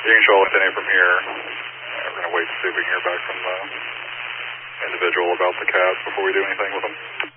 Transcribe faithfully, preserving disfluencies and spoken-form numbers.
You can show us any from here. Uh, we're going to wait to see if we can hear back from the individual about the cabs before we do anything with them.